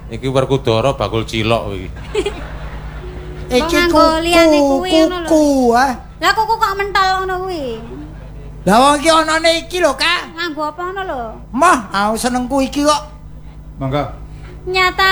Iki Werkudara bakul cilok iki. Iki kuku ah. Lah kuku kok mentol ngono kuwi. Lah wong iki anane iki lho, Kak. Nganggo apa ngono lho? Mah, aku senengku iki kok. Mangga. Nyata